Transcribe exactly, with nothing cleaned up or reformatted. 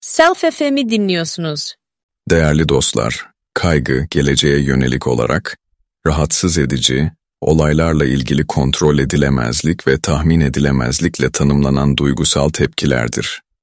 Self F M'i dinliyorsunuz. Değerli dostlar, kaygı, geleceğe yönelik olarak, rahatsız edici, olaylarla ilgili kontrol edilemezlik ve tahmin edilemezlikle tanımlanan duygusal tepkilerdir.